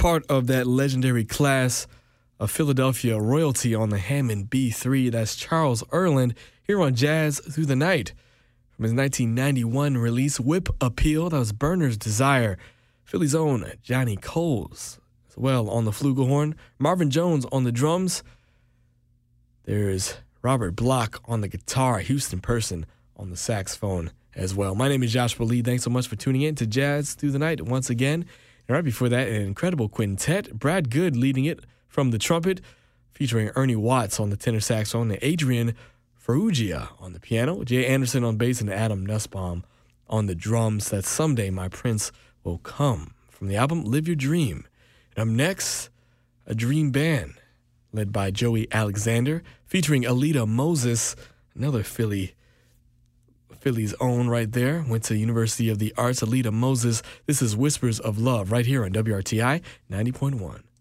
part of that legendary class of Philadelphia royalty on the Hammond B3. That's Charles Earland here on Jazz Through the Night. From his 1991 release, Whip Appeal, that was Burner's Desire. Philly's own Johnny Coles as well on the flugelhorn. Marvin Jones on the drums. There's Robert Block on the guitar. Houston Person on the saxophone as well. My name is Joshua Lee. Thanks so much for tuning in to Jazz Through the Night once again. And right before that, an incredible quintet. Brad Good leading it from the trumpet, featuring Ernie Watts on the tenor saxophone and Adrian Ferrugia on the piano, Jay Anderson on bass, and Adam Nussbaum on the drums. That's Someday My Prince Will Come from the album Live Your Dream. And up next, a dream band led by Joey Alexander, featuring Alita Moses, another Philly's own right there. Went to University of the Arts. Alita Moses. This is Whispers of Love right here on WRTI 90.1.